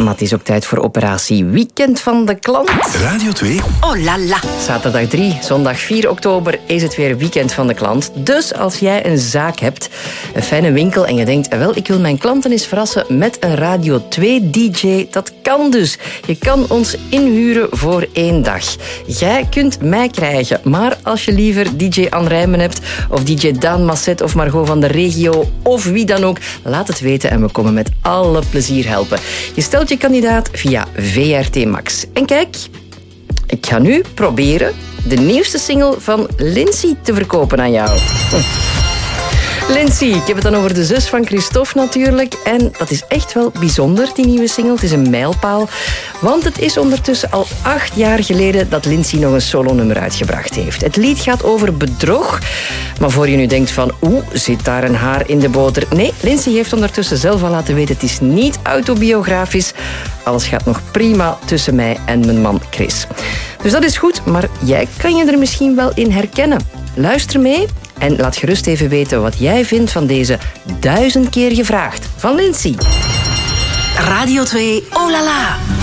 maar het is ook tijd voor operatie Weekend van de Klant. Radio 2. Oh la la. Zaterdag 3, zondag 4 oktober is het weer Weekend van de Klant. Dus als jij een zaak hebt, een fijne winkel en je denkt, wel, ik wil mijn klanten eens verrassen met een Radio 2-dj, dat kan dus. Je kan ons inhuren voor 1 dag. Jij kunt mij krijgen, maar als je liever DJ Anne Rijmen hebt of DJ Daan Masset of Margot van de Regio of wie dan ook, laat het weten en we komen met alle plezier helpen. Je stelt je kandidaat via VRT Max. En kijk, ik ga nu proberen de nieuwste single van Lindsay te verkopen aan jou. Lindsay, ik heb het dan over de zus van Christophe natuurlijk. En dat is echt wel bijzonder, die nieuwe single. Het is een mijlpaal. Want het is ondertussen al 8 jaar geleden dat Lindsay nog een solonummer uitgebracht heeft. Het lied gaat over bedrog. Maar voor je nu denkt van, zit daar een haar in de boter? Nee, Lindsay heeft ondertussen zelf al laten weten, het is niet autobiografisch. Alles gaat nog prima tussen mij en mijn man Chris. Dus dat is goed, maar jij kan je er misschien wel in herkennen. Luister mee. En laat gerust even weten wat jij vindt van deze 1000 keer gevraagd van Lindsay. Radio 2, oh la la.